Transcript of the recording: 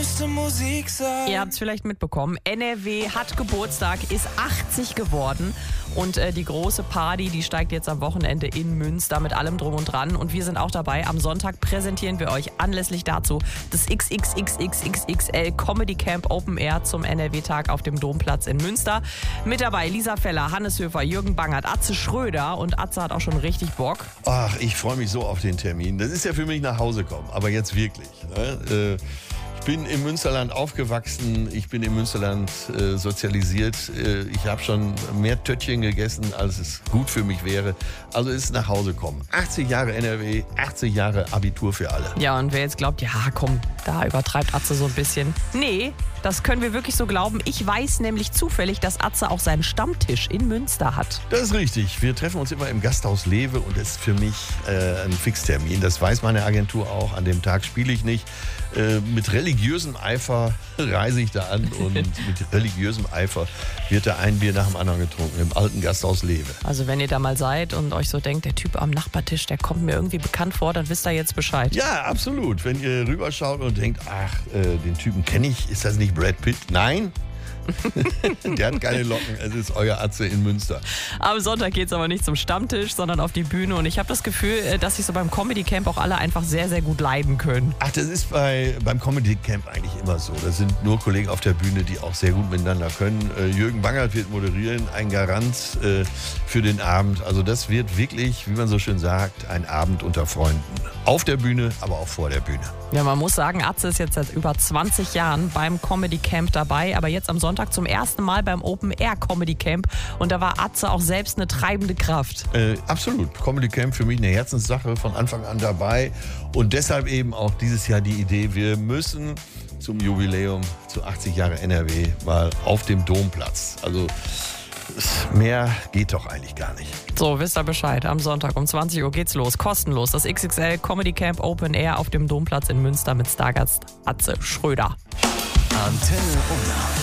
müsste Musik sein. Ihr habt es vielleicht mitbekommen, NRW hat Geburtstag, ist 80 geworden und die große Party, die steigt jetzt am Wochenende in Münster mit allem drum und dran und wir sind auch dabei. Am Sonntag präsentieren wir euch anlässlich dazu das XXXXXXL Comedy Camp Open Air zum NRW-Tag auf dem Domplatz in Münster. Mit dabei Lisa Feller, Hannes Höfer, Jürgen Bangert, Atze Schröder und Atze hat auch schon richtig Bock. Ach, ich freue mich so auf den Termin. Das ist ja für mich nach Hause kommen, aber jetzt wirklich. Ne? Ich bin im Münsterland aufgewachsen, ich bin im Münsterland sozialisiert. Ich habe schon mehr Töttchen gegessen, als es gut für mich wäre. Also es ist nach Hause kommen. 80 Jahre NRW, 80 Jahre Abitur für alle. Ja, und wer jetzt glaubt, ja komm, da übertreibt Atze so ein bisschen. Nee, das können wir wirklich so glauben. Ich weiß nämlich zufällig, dass Atze auch seinen Stammtisch in Münster hat. Das ist richtig. Wir treffen uns immer im Gasthaus Lewe und das ist für mich ein Fixtermin. Das weiß meine Agentur auch. An dem Tag spiele ich nicht. Mit religiösem Eifer reise ich da an und mit religiösem Eifer wird da ein Bier nach dem anderen getrunken im alten Gasthaus Lewe. Also wenn ihr da mal seid und euch so denkt, der Typ am Nachbartisch, der kommt mir irgendwie bekannt vor, dann wisst ihr jetzt Bescheid. Ja, absolut. Wenn ihr rüberschaut und denkt, ach, den Typen kenne ich, ist das nicht Brad Pitt? Nein. Der hat keine Locken, es ist euer Atze in Münster. Am Sonntag geht es aber nicht zum Stammtisch, sondern auf die Bühne und ich habe das Gefühl, dass sich so beim Comedy Camp auch alle einfach sehr, sehr gut leiden können. Ach, das ist beim Comedy Camp eigentlich immer so. Das sind nur Kollegen auf der Bühne, die auch sehr gut miteinander können. Jürgen Bangert wird moderieren, ein Garant für den Abend. Also das wird wirklich, wie man so schön sagt, ein Abend unter Freunden. Auf der Bühne, aber auch vor der Bühne. Ja, man muss sagen, Atze ist jetzt seit über 20 Jahren beim Comedy Camp dabei, aber jetzt am Sonntag zum ersten Mal beim Open Air Comedy Camp und da war Atze auch selbst eine treibende Kraft. Absolut. Comedy Camp für mich eine Herzenssache, von Anfang an dabei und deshalb eben auch dieses Jahr die Idee, wir müssen zum Jubiläum zu 80 Jahre NRW mal auf dem Domplatz. Also mehr geht doch eigentlich gar nicht. So, wisst ihr Bescheid. Am Sonntag um 20 Uhr geht's los. Kostenlos. Das XXL Comedy Camp Open Air auf dem Domplatz in Münster mit Stargast Atze Schröder. Antenne Unna.